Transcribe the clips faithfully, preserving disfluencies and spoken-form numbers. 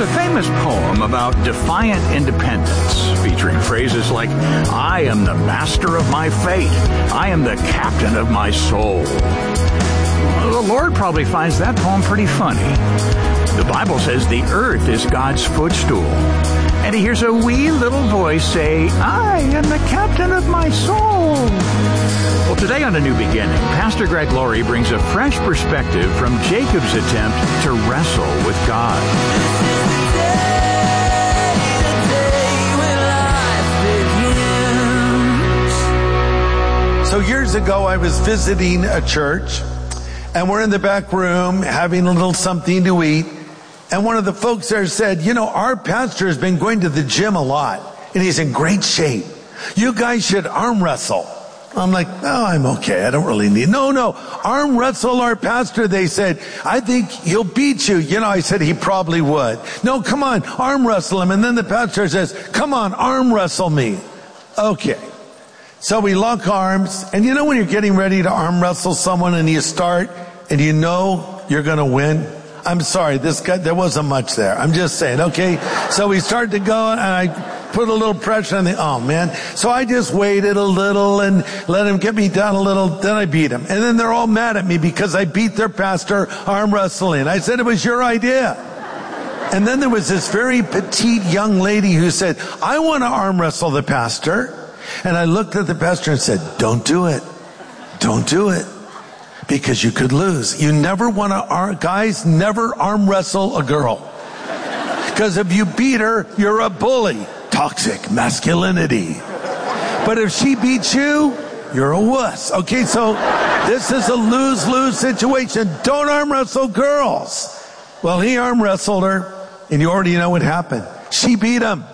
a famous poem about defiant independence, featuring phrases like, I am the master of my fate. I am the captain of my soul. Well, the Lord probably finds that poem pretty funny. The Bible says the earth is God's footstool. And he hears a wee little voice say, I am the captain of my soul. Well, today on A New Beginning, Pastor Greg Laurie brings a fresh perspective from Jacob's attempt to wrestle with God. So years ago, I was visiting a church, and we're in the back room having a little something to eat. And one of the folks there said, you know, our pastor has been going to the gym a lot, and he's in great shape. You guys should arm wrestle. I'm like, oh, I'm okay. I don't really need. No, no, arm wrestle our pastor. They said, I think he'll beat you. You know, I said he probably would. No, come on, arm wrestle him. And then the pastor says, come on, arm wrestle me. Okay. So we lock arms. And you know when you're getting ready to arm wrestle someone and you start and you know you're going to win? I'm sorry, this guy, there wasn't much there. I'm just saying, okay? So we start to go, and I put a little pressure on the, oh man. So I just waited a little and let him get me down a little, then I beat him. And then they're all mad at me because I beat their pastor arm wrestling. I said, it was your idea. And then there was this very petite young lady who said, I want to arm wrestle the pastor. And I looked at the pastor and said, don't do it. Don't do it. Because you could lose. You never want to, guys, never arm wrestle a girl. Because if you beat her, you're a bully. Toxic masculinity. But if she beats you, you're a wuss. Okay, so this is a lose-lose situation. Don't arm wrestle girls. Well, he arm wrestled her, and you already know what happened. She beat him.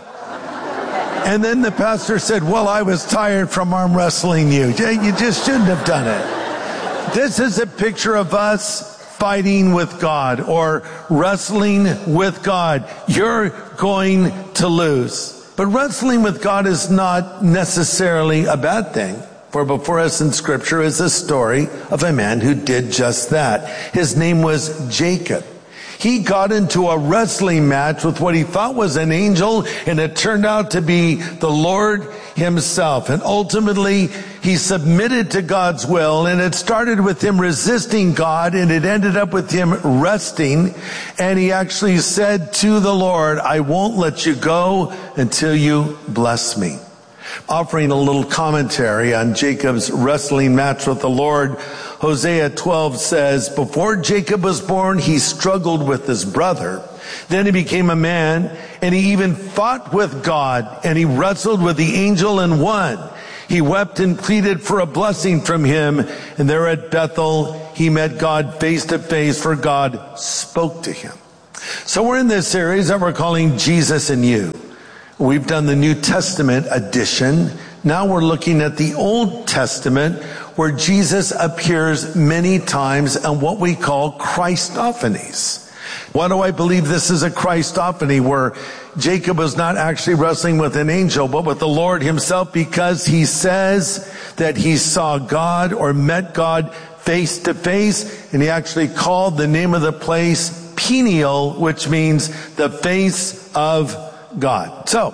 And then the pastor said, well, I was tired from arm wrestling you. You just shouldn't have done it. This is a picture of us fighting with God or wrestling with God. You're going to lose. But wrestling with God is not necessarily a bad thing. For before us in Scripture is a story of a man who did just that. His name was Jacob. He got into a wrestling match with what he thought was an angel, and it turned out to be the Lord himself. And ultimately, he submitted to God's will, and it started with him resisting God, and it ended up with him resting. And he actually said to the Lord, I won't let you go until you bless me. Offering a little commentary on Jacob's wrestling match with the Lord, Hosea twelve says, before Jacob was born, he struggled with his brother. Then he became a man, and he even fought with God, and he wrestled with the angel and won. He wept and pleaded for a blessing from him, and there at Bethel, he met God face to face, for God spoke to him. So we're in this series that we're calling Jesus and You. We've done the New Testament edition. Now we're looking at the Old Testament, where Jesus appears many times in what we call Christophanies. Why do I believe this is a Christophany, where Jacob was not actually wrestling with an angel, but with the Lord himself, because he says that he saw God or met God face to face, and he actually called the name of the place Peniel, which means the face of God. So,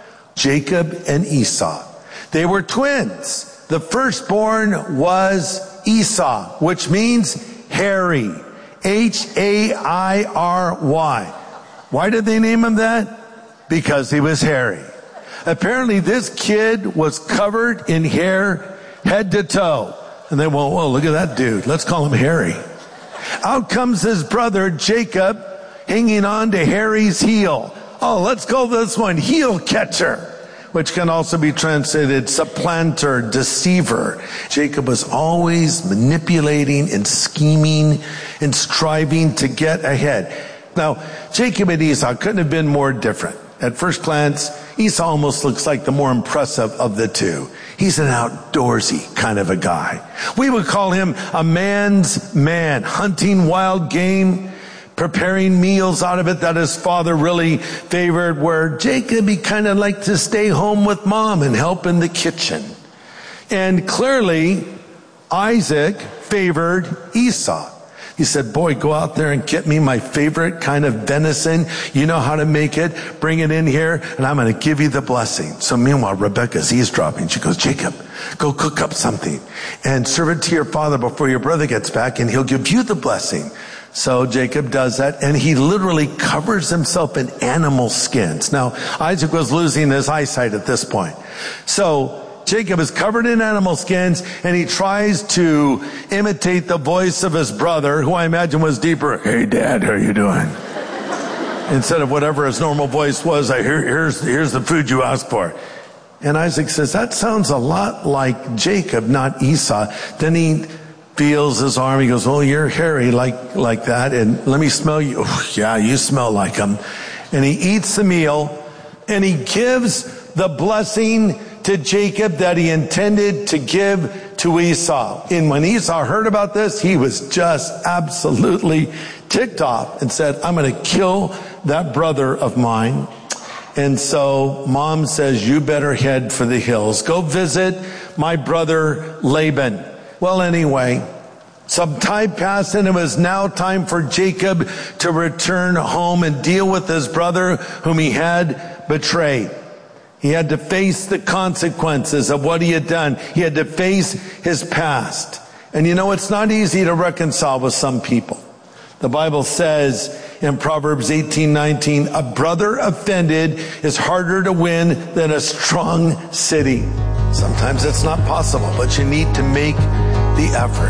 Jacob and Esau. They were twins. The firstborn was Esau, which means hairy. H A I R Y. Why did they name him that? Because he was hairy. Apparently this kid was covered in hair head to toe. And they went, whoa, look at that dude. Let's call him Harry. Out comes his brother Jacob, hanging on to Harry's heel. Oh, let's call this one heel catcher, which can also be translated supplanter, deceiver. Jacob was always manipulating and scheming and striving to get ahead. Now, Jacob and Esau couldn't have been more different. At first glance, Esau almost looks like the more impressive of the two. He's an outdoorsy kind of a guy. We would call him a man's man, hunting wild game, preparing meals out of it that his father really favored, where Jacob, he kind of liked to stay home with mom and help in the kitchen. And clearly, Isaac favored Esau. He said, boy, go out there and get me my favorite kind of venison. You know how to make it. Bring it in here, and I'm going to give you the blessing. So meanwhile, Rebecca's eavesdropping. She goes, Jacob, go cook up something and serve it to your father before your brother gets back, and he'll give you the blessing. So Jacob does that, and he literally covers himself in animal skins. Now, Isaac was losing his eyesight at this point. So Jacob is covered in animal skins, and he tries to imitate the voice of his brother, who I imagine was deeper. Hey, Dad, how are you doing? Instead of whatever his normal voice was, I hear, here's, here's the food you asked for. And Isaac says, that sounds a lot like Jacob, not Esau. Then he feels his arm. He goes, oh, you're hairy like, like that. And let me smell you. Oh, yeah, you smell like him. And he eats the meal, and he gives the blessing to Jacob that he intended to give to Esau. And when Esau heard about this, he was just absolutely ticked off and said, I'm going to kill that brother of mine. And so mom says, you better head for the hills. Go visit my brother Laban. Well, anyway, some time passed, and it was now time for Jacob to return home and deal with his brother whom he had betrayed. He had to face the consequences of what he had done. He had to face his past. And you know, it's not easy to reconcile with some people. The Bible says in Proverbs eighteen nineteen, a brother offended is harder to win than a strong city. Sometimes it's not possible, but you need to make the effort.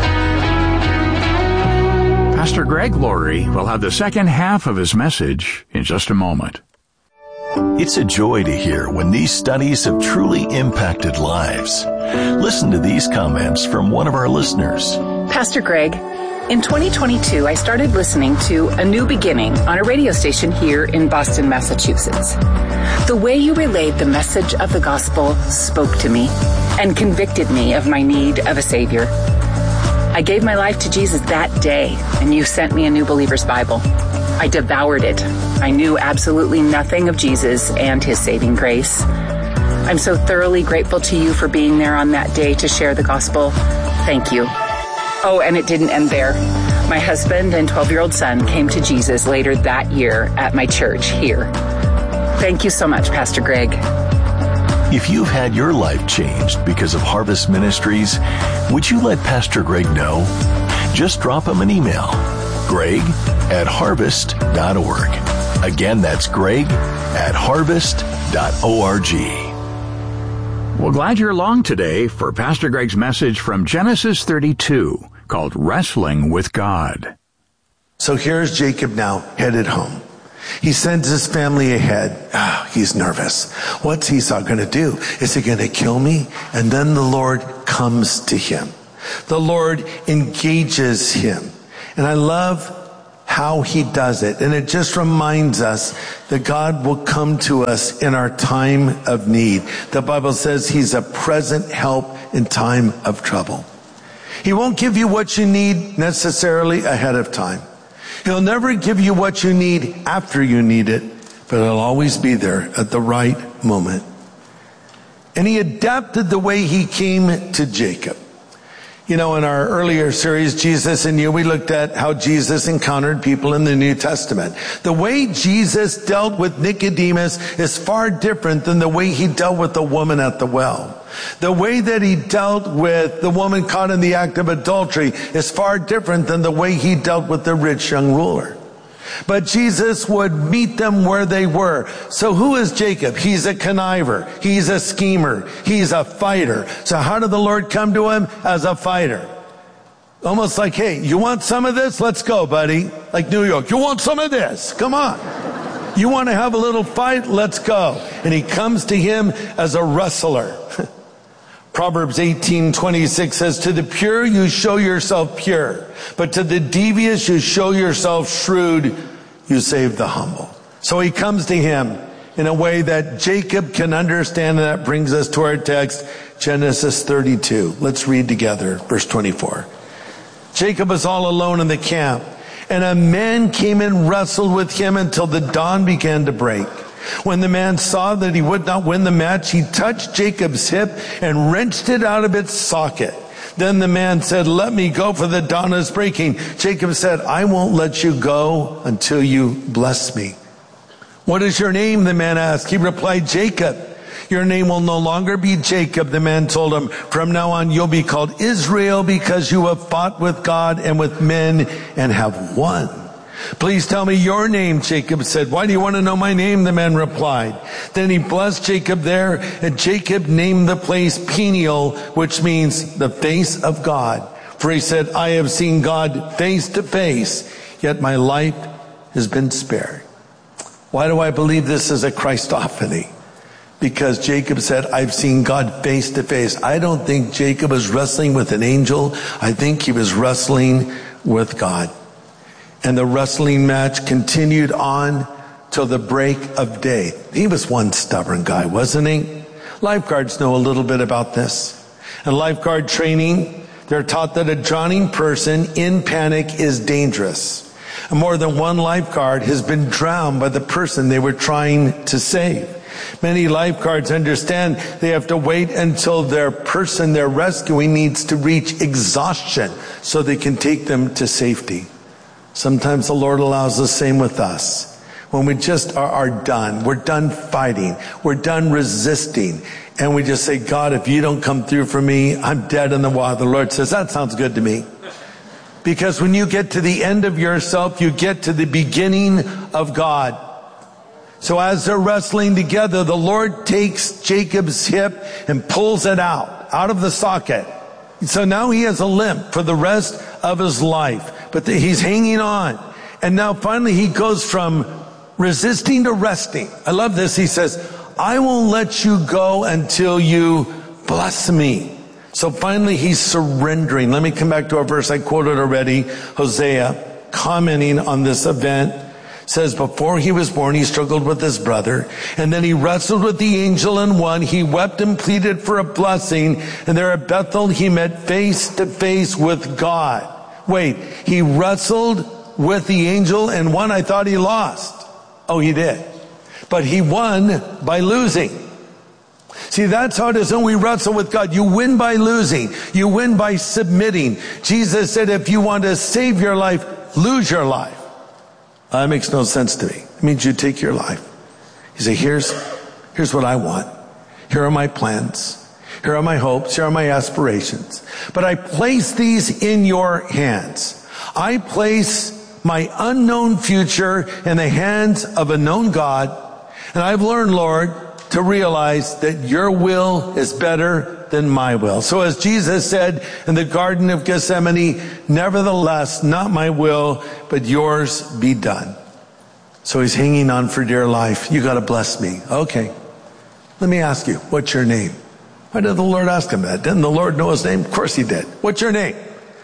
Pastor Greg Laurie will have the second half of his message in just a moment. It's a joy to hear when these studies have truly impacted lives. Listen to these comments from one of our listeners. Pastor Greg, in twenty twenty-two, I started listening to A New Beginning on a radio station here in Boston, Massachusetts. The way you relayed the message of the gospel spoke to me and convicted me of my need of a Savior. I gave my life to Jesus that day, and you sent me a New Believer's Bible. I devoured it. I knew absolutely nothing of Jesus and his saving grace. I'm so thoroughly grateful to you for being there on that day to share the gospel. Thank you. Oh, and it didn't end there. My husband and twelve-year-old son came to Jesus later that year at my church here. Thank you so much, Pastor Greg. If you've had your life changed because of Harvest Ministries, would you let Pastor Greg know? Just drop him an email. Greg at harvest dot org. Again, that's Greg at harvest dot org. Well, glad you're along today for Pastor Greg's message from Genesis thirty-two called Wrestling with God. So here's Jacob now headed home. He sends his family ahead. Oh, he's nervous. What's Esau going to do? Is he going to kill me? And then the Lord comes to him. The Lord engages him. And I love how he does it. And it just reminds us that God will come to us in our time of need. The Bible says he's a present help in time of trouble. He won't give you what you need necessarily ahead of time. He'll never give you what you need after you need it, but it'll always be there at the right moment. And he adapted the way he came to Jacob. You know, in our earlier series, Jesus and You, we looked at how Jesus encountered people in the New Testament. The way Jesus dealt with Nicodemus is far different than the way he dealt with the woman at the well. The way that he dealt with the woman caught in the act of adultery is far different than the way he dealt with the rich young ruler. But Jesus would meet them where they were. So who is Jacob? He's a conniver. He's a schemer. He's a fighter. So how did the Lord come to him? As a fighter. Almost like, hey, you want some of this? Let's go, buddy. Like New York. You want some of this? Come on. You want to have a little fight? Let's go. And he comes to him as a wrestler. Proverbs eighteen twenty-six says, to the pure you show yourself pure, but to the devious you show yourself shrewd, you save the humble. So he comes to him in a way that Jacob can understand, and that brings us to our text, Genesis thirty-two. Let's read together, verse twenty-four. Jacob was all alone in the camp, and a man came and wrestled with him until the dawn began to break. When the man saw that he would not win the match, he touched Jacob's hip and wrenched it out of its socket. Then the man said, let me go, for the dawn is breaking. Jacob said, I won't let you go until you bless me. What is your name? The man asked. He replied, Jacob. Your name will no longer be Jacob, the man told him. From now on, you'll be called Israel, because you have fought with God and with men and have won. Please tell me your name, Jacob said. Why do you want to know my name? The man replied. Then he blessed Jacob there, and Jacob named the place Peniel, which means the face of God. For he said, I have seen God face to face, yet my life has been spared. Why do I believe this is a Christophany? Because Jacob said, I've seen God face to face. I don't think Jacob was wrestling with an angel. I think he was wrestling with God. And the wrestling match continued on till the break of day. He was one stubborn guy, wasn't he? Lifeguards know a little bit about this. In lifeguard training, they're taught that a drowning person in panic is dangerous. And more than one lifeguard has been drowned by the person they were trying to save. Many lifeguards understand they have to wait until their person they're rescuing needs to reach exhaustion so they can take them to safety. Sometimes the Lord allows the same with us. When we just are, are done, we're done fighting, we're done resisting, and we just say, God, if you don't come through for me, I'm dead in the water. The Lord says, that sounds good to me. Because when you get to the end of yourself, you get to the beginning of God. So as they're wrestling together, the Lord takes Jacob's hip and pulls it out, out of the socket. So now he has a limp for the rest of his life. But the, he's hanging on. And now finally he goes from resisting to resting. I love this. He says, I won't let you go until you bless me. So finally he's surrendering. Let me come back to a verse I quoted already. Hosea, commenting on this event, says, before he was born, he struggled with his brother, and then he wrestled with the angel and won. He wept and pleaded for a blessing, and there at Bethel he met face to face with God. Wait, he wrestled with the angel and won? I thought he lost. Oh, he did. But he won by losing. See, that's how it is when we wrestle with God. You win by losing. You win by submitting. Jesus said, if you want to save your life, lose your life. That makes no sense to me. It means you take your life. You say, here's, here's what I want. Here are my plans. Here are my hopes. Here are my aspirations. But I place these in your hands. I place my unknown future in the hands of a known God. And I've learned, Lord, to realize that your will is better than my will. So as Jesus said in the Garden of Gethsemane, nevertheless, not my will, but yours be done. So he's hanging on for dear life. You got to bless me. Okay. Let me ask you, what's your name? Why did the Lord ask him that? Didn't the Lord know his name? Of course he did. What's your name?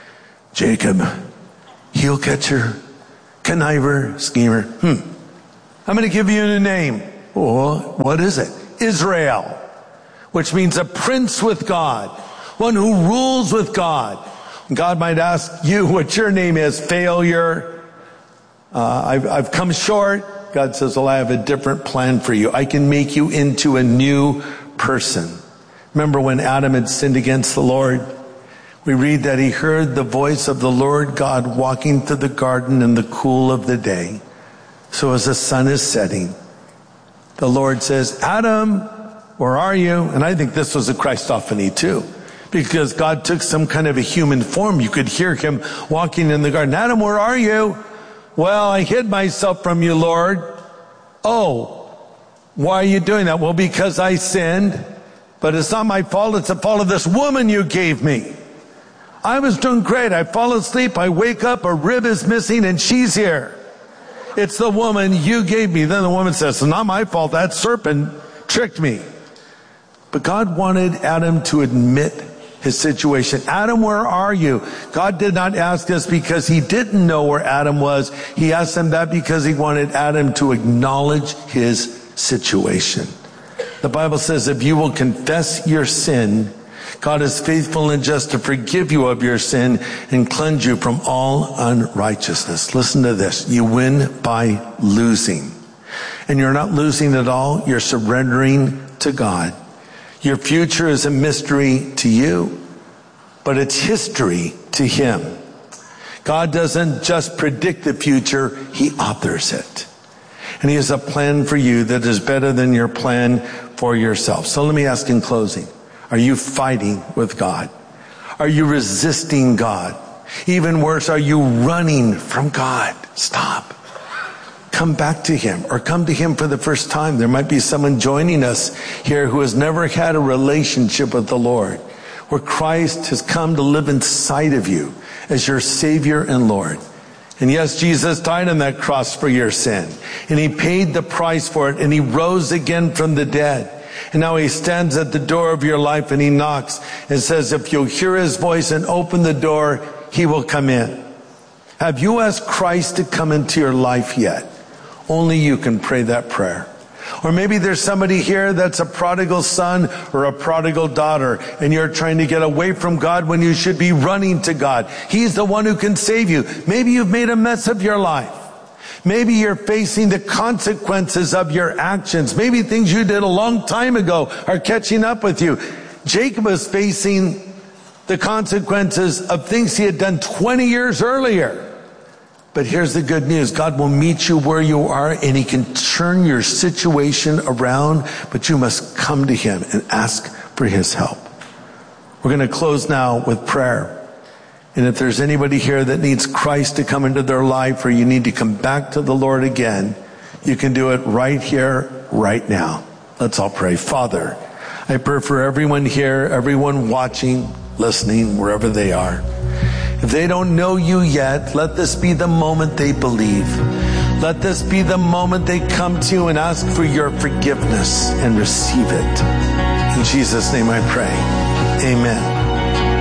Jacob. Heel catcher, conniver, schemer. Hmm. I'm going to give you a name. Oh, what is it? Israel, which means a prince with God, one who rules with God. God might ask you what your name is. Failure. Uh, I've, I've come short. God says, well, I have a different plan for you. I can make you into a new person. Remember when Adam had sinned against the Lord? We read that he heard the voice of the Lord God walking through the garden in the cool of the day. So as the sun is setting, the Lord says, Adam, where are you? And I think this was a Christophany too, because God took some kind of a human form. You could hear him walking in the garden. Adam, where are you? Well, I hid myself from you, Lord. Oh, why are you doing that? Well, because I sinned, but it's not my fault. It's the fault of this woman you gave me. I was doing great. I fall asleep. I wake up. A rib is missing and she's here. It's the woman you gave me. Then the woman says, it's not my fault. That serpent tricked me. But God wanted Adam to admit his situation. Adam, where are you? God did not ask us because he didn't know where Adam was. He asked him that because he wanted Adam to acknowledge his situation. The Bible says if you will confess your sin, God is faithful and just to forgive you of your sin and cleanse you from all unrighteousness. Listen to this. You win by losing. And you're not losing at all. You're surrendering to God. Your future is a mystery to you, but it's history to him. God doesn't just predict the future, he authors it. And he has a plan for you that is better than your plan for yourself. So let me ask in closing, are you fighting with God? Are you resisting God? Even worse, are you running from God? Stop. Come back to him, or come to him for the first time. There might be someone joining us here who has never had a relationship with the Lord, where Christ has come to live inside of you as your Savior and Lord. And yes, Jesus died on that cross for your sin, and he paid the price for it, and he rose again from the dead. And now he stands at the door of your life and he knocks and says, if you'll hear his voice and open the door, he will come in. Have you asked Christ to come into your life yet? Only you can pray that prayer. Or maybe there's somebody here that's a prodigal son or a prodigal daughter, and you're trying to get away from God when you should be running to God. He's the one who can save you. Maybe you've made a mess of your life. Maybe you're facing the consequences of your actions. Maybe things you did a long time ago are catching up with you. Jacob was facing the consequences of things he had done twenty years earlier. But here's the good news. God will meet you where you are, and he can turn your situation around, but you must come to him and ask for his help. We're going to close now with prayer. And if there's anybody here that needs Christ to come into their life, or you need to come back to the Lord again, you can do it right here, right now. Let's all pray. Father, I pray for everyone here, everyone watching, listening, wherever they are. If they don't know you yet, let this be the moment they believe. Let this be the moment they come to you and ask for your forgiveness and receive it. In Jesus' name I pray. Amen.